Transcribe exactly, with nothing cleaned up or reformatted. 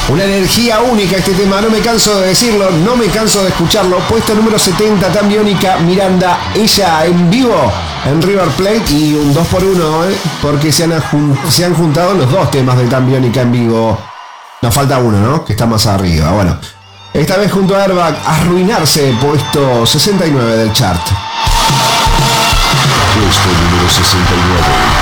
Una energía única este tema, no me canso de decirlo, no me canso de escucharlo. Puesto número setenta, Tan Biónica, Miranda, ella en vivo en River Plate, y un dos por uno, ¿eh? Porque se han, se han juntado los dos temas de Tan Biónica en vivo. Nos falta uno, ¿no? Que está más arriba. Bueno, esta vez junto a Airbag, Arruinarse, puesto sesenta y nueve del chart. Puesto número sesenta y nueve.